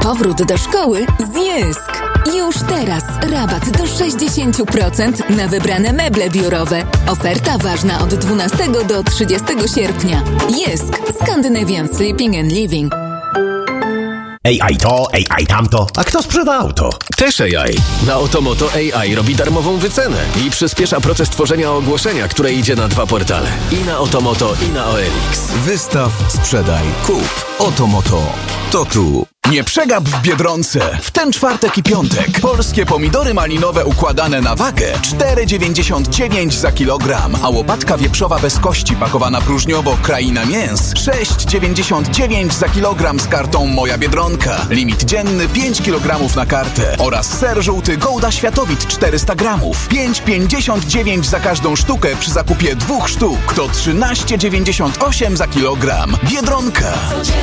Powrót do szkoły z Jysk. Już teraz rabat do 60% na wybrane meble biurowe. Oferta ważna od 12 do 30 sierpnia. Jysk. Scandinavian Sleeping and Living. AI to, AI tamto. A kto sprzeda auto? Też AI. Na Otomoto AI robi darmową wycenę i przyspiesza proces tworzenia ogłoszenia, które idzie na 2 portale. I na Otomoto, i na OLX. Wystaw, sprzedaj, kup. Otomoto. To tu. Nie przegap w Biedronce. W ten czwartek i piątek polskie pomidory malinowe układane na wagę 4,99 za kilogram, a łopatka wieprzowa bez kości pakowana próżniowo Kraina Mięs 6,99 za kilogram z kartą Moja Biedronka. Limit dzienny 5 kg na kartę oraz ser żółty Gouda Światowit 400 gramów 5,59 za każdą sztukę przy zakupie 2 sztuk. To 13,98 za kilogram. Biedronka.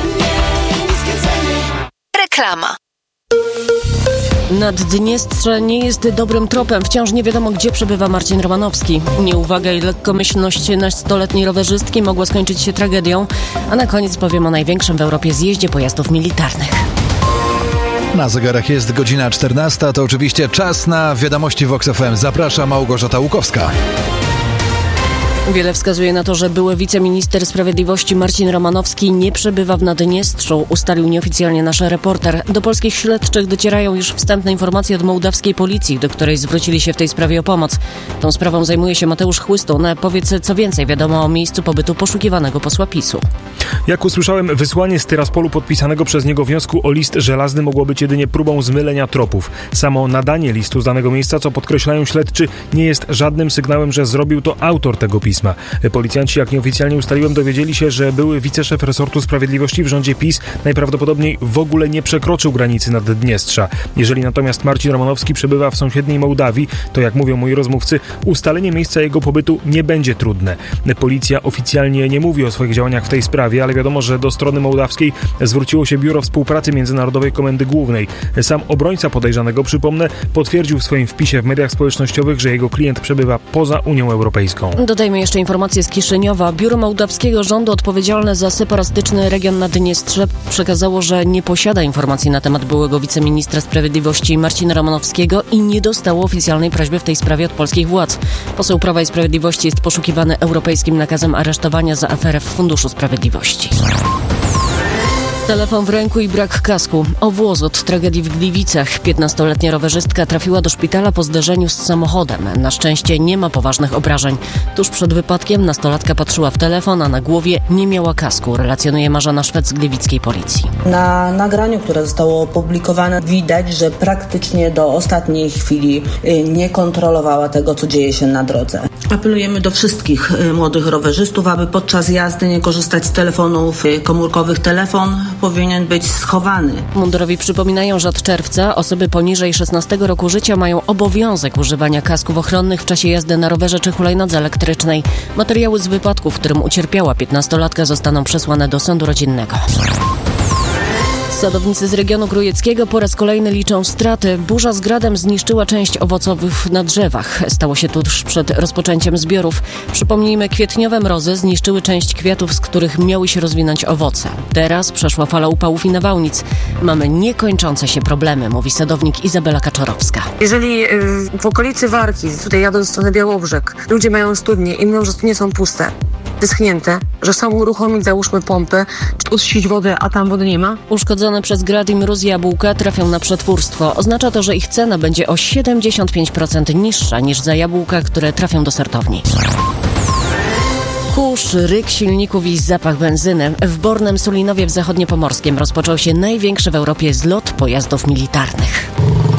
Reklama. Naddniestrze nie jest dobrym tropem. Wciąż nie wiadomo, gdzie przebywa Marcin Romanowski. Nieuwaga i lekkomyślność nastoletniej rowerzystki mogła skończyć się tragedią. A na koniec powiem o największym w Europie zjeździe pojazdów militarnych. Na zegarach jest godzina 14. To oczywiście czas na wiadomości Vox FM. Zaprasza Małgorzata Łukowska. Wiele wskazuje na to, że były wiceminister sprawiedliwości Marcin Romanowski nie przebywa w Naddniestrzu, ustalił nieoficjalnie nasz reporter. Do polskich śledczych docierają już wstępne informacje od mołdawskiej policji, do której zwrócili się w tej sprawie o pomoc. Tą sprawą zajmuje się Mateusz Chłystun. Powiedz, co więcej wiadomo o miejscu pobytu poszukiwanego posła PiS-u. Jak usłyszałem, wysłanie z Tyraspolu podpisanego przez niego wniosku o list żelazny mogło być jedynie próbą zmylenia tropów. Samo nadanie listu z danego miejsca, co podkreślają śledczy, nie jest żadnym sygnałem, że zrobił to autor tego pisma. Policjanci, jak nieoficjalnie ustaliłem, dowiedzieli się, że były wiceszef resortu sprawiedliwości w rządzie PiS najprawdopodobniej w ogóle nie przekroczył granicy Naddniestrza. Jeżeli natomiast Marcin Romanowski przebywa w sąsiedniej Mołdawii, to jak mówią moi rozmówcy, ustalenie miejsca jego pobytu nie będzie trudne. Policja oficjalnie nie mówi o swoich działaniach w tej sprawie, ale wiadomo, że do strony mołdawskiej zwróciło się Biuro Współpracy Międzynarodowej Komendy Głównej. Sam obrońca podejrzanego, przypomnę, potwierdził w swoim wpisie w mediach społecznościowych, że jego klient przebywa poza Unią Europejską. Dodajmy jeszcze informacje z Kiszyniowa. Biuro mołdawskiego rządu odpowiedzialne za separatystyczny region Naddniestrze przekazało, że nie posiada informacji na temat byłego wiceministra sprawiedliwości Marcina Romanowskiego i nie dostało oficjalnej prośby w tej sprawie od polskich władz. Poseł Prawa i Sprawiedliwości jest poszukiwany europejskim nakazem aresztowania za aferę w Funduszu Sprawiedliwości. Telefon w ręku i brak kasku. Owłos od tragedii w Gliwicach. 15-letnia rowerzystka trafiła do szpitala po zderzeniu z samochodem. Na szczęście nie ma poważnych obrażeń. Tuż przed wypadkiem nastolatka patrzyła w telefon, a na głowie nie miała kasku, relacjonuje Marzena Szwed z gliwickiej policji. Na nagraniu, które zostało opublikowane, widać, że praktycznie do ostatniej chwili nie kontrolowała tego, co dzieje się na drodze. Apelujemy do wszystkich młodych rowerzystów, aby podczas jazdy nie korzystać z telefonów komórkowych. Telefon powinien być schowany. Mundurowi przypominają, że od czerwca osoby poniżej 16 roku życia mają obowiązek używania kasków ochronnych w czasie jazdy na rowerze czy hulajnodze elektrycznej. Materiały z wypadku, w którym ucierpiała 15-latka, zostaną przesłane do sądu rodzinnego. Sadownicy z regionu grujeckiego po raz kolejny liczą straty. Burza z gradem zniszczyła część owocowych na drzewach. Stało się tuż przed rozpoczęciem zbiorów. Przypomnijmy, kwietniowe mrozy zniszczyły część kwiatów, z których miały się rozwinąć owoce. Teraz przeszła fala upałów i nawałnic. Mamy niekończące się problemy, mówi sadownik Izabela Kaczorowska. Jeżeli w okolicy Warki, tutaj jadą w stronę Białobrzeg, ludzie mają studnie i mówią, że studnie są puste, wyschnięte, że są uruchomić, załóżmy pompy, czy uścić wodę, a tam wody nie ma. Uszkodzone przez grad i mróz jabłka trafią na przetwórstwo. Oznacza to, że ich cena będzie o 75% niższa niż za jabłka, które trafią do sortowni. Kurz, ryk silników i zapach benzyny. W Bornem Sulinowie w Zachodniopomorskiem rozpoczął się największy w Europie zlot pojazdów militarnych.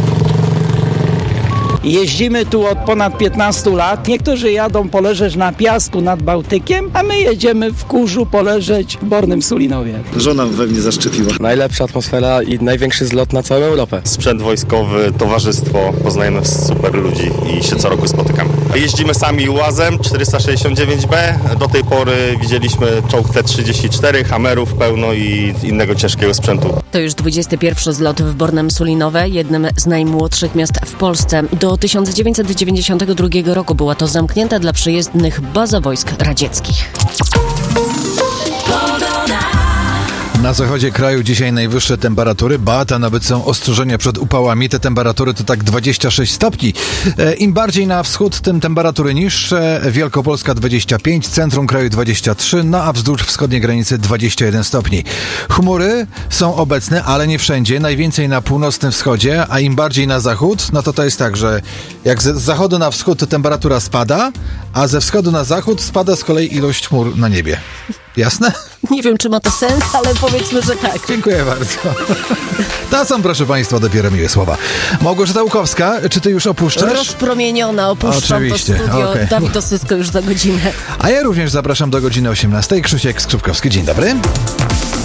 Jeździmy tu od ponad 15 lat. Niektórzy jadą poleżeć na piasku nad Bałtykiem, a my jedziemy w kurzu poleżeć w Bornym Sulinowie. Żona we mnie zaszczepiła. Najlepsza atmosfera i największy zlot na całą Europę. Sprzęt wojskowy, towarzystwo, poznajemy super ludzi i się co roku spotykamy. Jeździmy sami UAZ-em 469B. Do tej pory widzieliśmy czołg T-34, Hammerów pełno i innego ciężkiego sprzętu. To już 21 zlot w Bornem Sulinowe, jednym z najmłodszych miast w Polsce. Do 1992 roku była to zamknięta dla przyjezdnych baza wojsk radzieckich. Na zachodzie kraju dzisiaj najwyższe temperatury, a nawet są ostrzeżenia przed upałami. Te temperatury to tak 26 stopni. Im bardziej na wschód, tym temperatury niższe. Wielkopolska 25, centrum kraju 23, no a wzdłuż wschodniej granicy 21 stopni. Chmury są obecne, ale nie wszędzie. Najwięcej na północnym wschodzie, a im bardziej na zachód, no to jest tak, że jak z zachodu na wschód to temperatura spada, a ze wschodu na zachód spada z kolei ilość chmur na niebie. Jasne? Nie wiem, czy ma to sens, ale powiedzmy, że tak. Dziękuję bardzo. To są, proszę Państwa, dopiero miłe słowa. Małgorzata Łukowska, czy ty już opuszczasz? Rozpromieniona, opuszczam Oczywiście. to studio. Okay. Dawid Osysko już za godzinę. A ja również zapraszam do godziny 18. Krzysiek Skrzypkowski, dzień dobry.